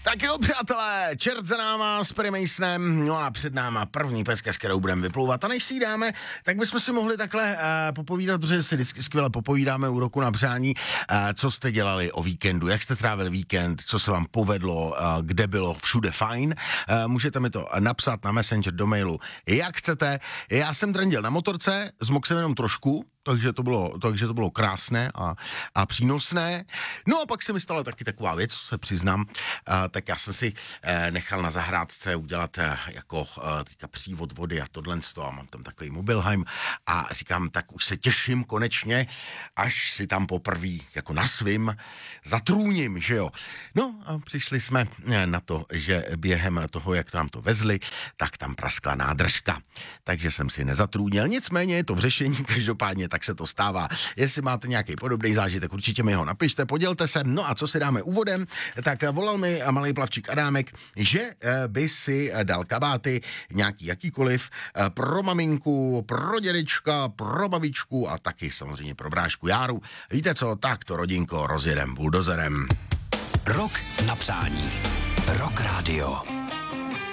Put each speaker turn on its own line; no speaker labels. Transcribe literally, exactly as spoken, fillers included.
Tak jo, přátelé, čert za náma s Perry Masonem, no a před náma první peska, s kterou budeme vyplouvat. A než si ji dáme, tak bychom si mohli takhle uh, popovídat, protože si vždycky skvěle popovídáme u roku na přání, uh, co jste dělali o víkendu, jak jste trávili víkend, co se vám povedlo, uh, kde bylo všude fajn. Uh, můžete mi to napsat na Messenger, do mailu, jak chcete. Já jsem drandil na motorce, zmokl jsem jenom trošku, takže to bylo, takže to bylo krásné a, a přínosné. No a pak se mi stala taky taková věc, se přiznám, a, tak já jsem si e, nechal na zahrádce udělat e, jako e, teďka přívod vody a tohle a mám tam takový Mobilheim a říkám, tak už se těším konečně, až si tam poprvé jako na svým zatrůním, že jo. No a přišli jsme na to, že během toho, jak tam to vezli, tak tam praskla nádržka, takže jsem si nezatrůnil, nicméně je to v řešení, každopádně tak se to stává. Jestli máte nějaký podobný zážitek, určitě mi ho napište, podělte se. No a co si dáme úvodem, tak volal mi malý plavčík Adámek, že by si dal kabáty, nějaký jakýkoliv, pro maminku, pro dědečka, pro babičku a taky samozřejmě pro brášku Járu. Víte co, tak to rodinko rozjedem buldozerem.
Rok na přání. Rock Radio.